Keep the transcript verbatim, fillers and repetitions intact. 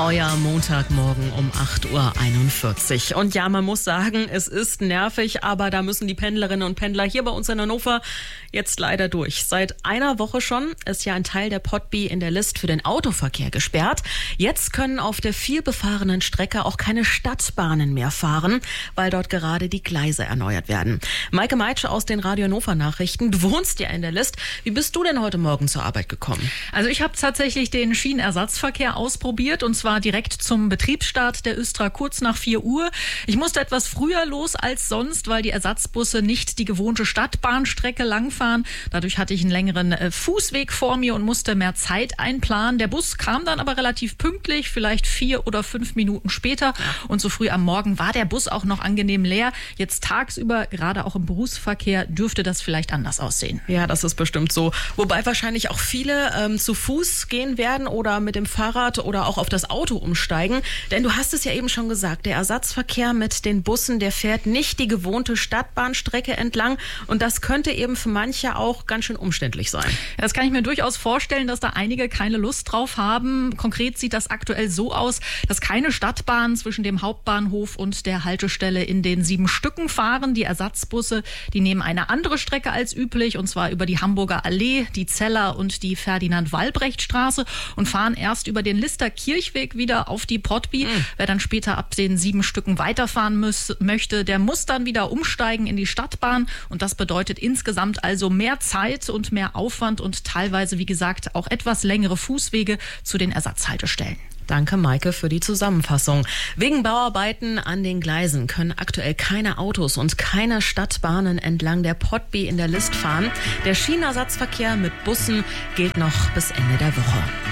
Euer Montagmorgen um acht Uhr einundvierzig. Und ja, man muss sagen, es ist nervig, aber da müssen die Pendlerinnen und Pendler hier bei uns in Hannover jetzt leider durch. Seit einer Woche schon ist ja ein Teil der Potby in der List für den Autoverkehr gesperrt. Jetzt können auf der vielbefahrenen Strecke auch keine Stadtbahnen mehr fahren, weil dort gerade die Gleise erneuert werden. Maike Meitsch aus den Radio Hannover Nachrichten. Du wohnst ja in der List. Wie bist du denn heute Morgen zur Arbeit gekommen? Also ich habe tatsächlich den Schienenersatzverkehr ausprobiert und zwar direkt zum Betriebsstart der Östra kurz nach vier Uhr. Ich musste etwas früher los als sonst, weil die Ersatzbusse nicht die gewohnte Stadtbahnstrecke langfahren. Dadurch hatte ich einen längeren äh, Fußweg vor mir und musste mehr Zeit einplanen. Der Bus kam dann aber relativ pünktlich, vielleicht vier oder fünf Minuten später. Und so früh am Morgen war der Bus auch noch angenehm leer. Jetzt tagsüber, gerade auch im Berufsverkehr, dürfte das vielleicht anders aussehen. Ja, das ist bestimmt so. Wobei wahrscheinlich auch viele ähm, zu Fuß gehen werden oder mit dem Fahrrad oder auch auf das Auto umsteigen. Denn du hast es ja eben schon gesagt, der Ersatzverkehr mit den Bussen, der fährt nicht die gewohnte Stadtbahnstrecke entlang. Und das könnte eben für manche auch ganz schön umständlich sein. Ja, das kann ich mir durchaus vorstellen, dass da einige keine Lust drauf haben. Konkret sieht das aktuell so aus, dass keine Stadtbahnen zwischen dem Hauptbahnhof und der Haltestelle in den sieben Stücken fahren. Die Ersatzbusse, die nehmen eine andere Strecke als üblich, und zwar über die Hamburger Allee, die Zeller und die Ferdinand-Walbrecht-Straße und fahren erst über den Lister Kirchweg wieder auf die Potby. Mhm. Wer dann später ab den sieben Stücken weiterfahren muss, möchte, der muss dann wieder umsteigen in die Stadtbahn. Und das bedeutet insgesamt also mehr Zeit und mehr Aufwand und teilweise, wie gesagt, auch etwas längere Fußwege zu den Ersatzhaltestellen. Danke, Maike, für die Zusammenfassung. Wegen Bauarbeiten an den Gleisen können aktuell keine Autos und keine Stadtbahnen entlang der Potby in der List fahren. Der Schienenersatzverkehr mit Bussen gilt noch bis Ende der Woche.